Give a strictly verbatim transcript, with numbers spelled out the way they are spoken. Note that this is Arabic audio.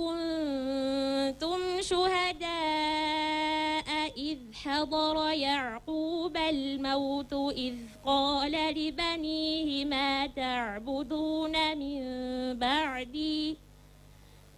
كنتم شهداء إذ حضر يعقوب الموت إذ قال لبنيه ما تعبدون من بعدي